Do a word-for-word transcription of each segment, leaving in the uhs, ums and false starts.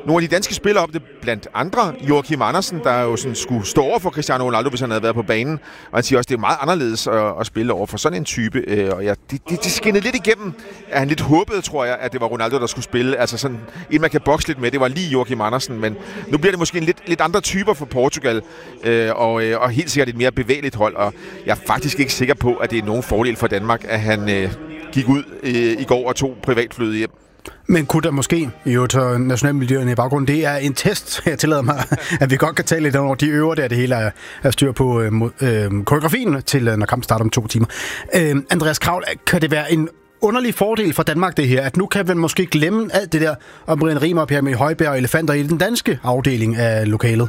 nogle af de danske spillere op, det blandt andre Joachim Andersen, der jo sådan skulle stå over for Cristiano Ronaldo, hvis han havde været på banen. Og han siger også, at det er meget anderledes at, at spille over for sådan en type. Øh, og ja, det, det, det skinnede lidt igennem, at han lidt håbede, tror jeg, at det var Ronaldo, der skulle spille. Altså sådan en, man kan bokse lidt med. Det var lige Joachim Andersen, men nu bliver det måske en lidt, lidt andre typer for Portugal. Øh, og, øh, og helt sikkert et mere bevægeligt hold. Og jeg er faktisk ikke sikker på, at det er nogen fordel for Danmark, at han øh, gik ud øh, i går og tog privatflyet hjem. Men kunne der måske, jo til nationalmiljøerne i baggrunden, det er en test, jeg tillader mig, at vi godt kan tale lidt over de øver, der det hele er, er styr på øh, øh, koreografien til, når kampen starter om to timer. Øh, Andreas Kraul, kan det være en underlig fordel for Danmark det her, at nu kan vi måske glemme alt det der om Brian Riemer, Per Emil Højbjerg og elefanter i den danske afdeling af lokalet?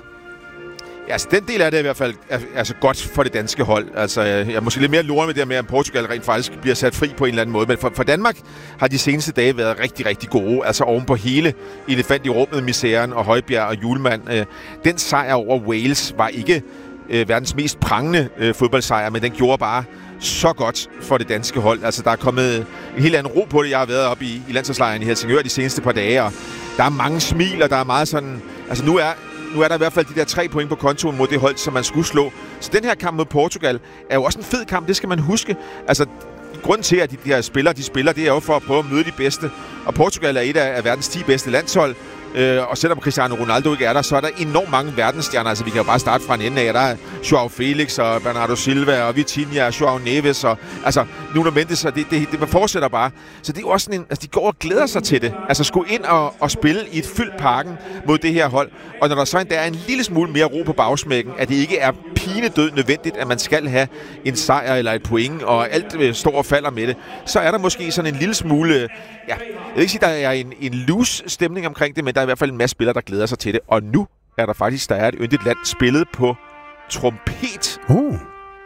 Ja, altså den del af det er i hvert fald altså godt for det danske hold. Altså jeg er måske lidt mere lurer med det med, at Portugal rent faktisk bliver sat fri på en eller anden måde. Men for, for Danmark har de seneste dage været rigtig, rigtig gode. Altså oven på hele elefant i rummet, misæren og Højbjerg og Hjulmand. Øh, den sejr over Wales var ikke øh, verdens mest prangende øh, fodboldsejr, men den gjorde bare så godt for det danske hold. Altså der er kommet en helt anden ro på det. Jeg har været oppe i, i landsholdslejren i Helsingør de seneste par dage, og der er mange smil, og der er meget sådan... Altså nu er... Nu er der i hvert fald de der tre point på kontoen mod det hold, som man skulle slå. Så den her kamp mod Portugal er jo også en fed kamp, det skal man huske. Altså, grunden til, at de, de her spillere, de spiller, det er jo for at prøve at møde de bedste. Og Portugal er et af, af verdens ti bedste landshold. Øh, og selvom Cristiano Ronaldo ikke er der, så er der enormt mange verdensstjerner. Altså, vi kan jo bare starte fra en ende af. Der er Joao Felix og Bernardo Silva og Vitinha og Joao Neves og altså Nuno Mendes, og det, det, det, det fortsætter bare. Så det er jo også sådan en, altså de går og glæder sig til det. Altså skulle ind og, og spille i et fyldt parken mod det her hold. Og når der så endda er en lille smule mere ro på bagsmækken, at det ikke er pinedød nødvendigt, at man skal have en sejr eller et point, og alt står og falder med det, så er der måske sådan en lille smule, ja, jeg vil ikke sige, at der er en, en loose stemning omkring det, men der er i hvert fald en masse spillere, der glæder sig til det. Og nu er der faktisk, der er et yndigt land spillet på trompet. Uh.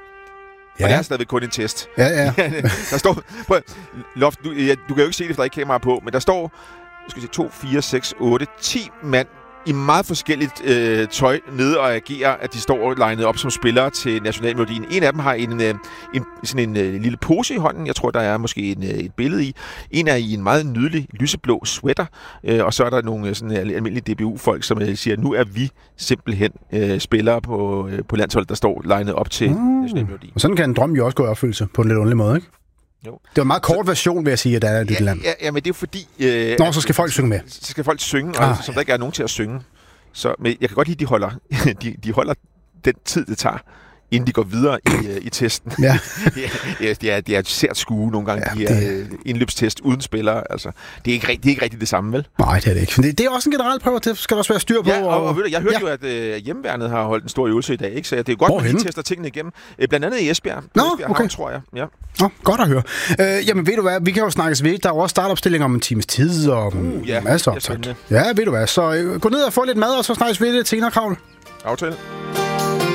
Ja. Og det er stadigvæk kun en test. Ja, ja. Der står, prøv, Loft, du, ja, du kan jo ikke se det, for der er ikke kamera på, men der står, skal vi se, to, fire, seks, otte, ti mand i meget forskelligt øh, tøj nede og agerer, at de står legnet op som spillere til nationalmelodien. En af dem har en, øh, en, sådan en øh, lille pose i hånden. Jeg tror, der er måske en, øh, et billede i. En er i en meget nydelig lyseblå sweater, øh, og så er der nogle sådan almindelige D B U-folk, som øh, siger, at nu er vi simpelthen øh, spillere på, øh, på landsholdet, der står legnet op til mm. nationalmelodien. Og sådan kan en drøm jo også gå i opfyldelse på en lidt underlig måde, ikke? Jo. Det var en meget kort så, version, vil jeg sige, at der er et ja, land. Ja, ja, men det er fordi... Øh, Nå, så skal folk synge med. Så skal folk synge, og ah, som der ikke er nogen til at synge. Så, men jeg kan godt lide, at de holder, de, de holder den tid, det tager, inden de går videre i, uh, i testen. Ja. ja, det, er, det er et sært skue nogle gange, ja, de her det... uh, indløbstest uden spillere. Altså, det, er ikke, det er ikke rigtig det samme, vel? Nej, det er det ikke. Det, det er også en generel prøve, det skal der også være styr på. Ja, og, og, og ved du, jeg hørte ja. jo, at uh, hjemmeværnet har holdt en stor øvelse i dag, ikke? Så det er jo godt, at de tester tingene igennem. Uh, blandt andet i Esbjerg. Nå, Esbjerg okay. Havn, tror jeg. Ja. Nå, godt at høre. Øh, jamen, ved du hvad, vi kan jo snakkes ved. Der er jo også startopstilling om en times tid, og uh, ja, masser af optag. Ja, ved du hvad, så øh, gå ned og få lidt mad, og så snakkes vi lidt senere, Kraul. Aftale.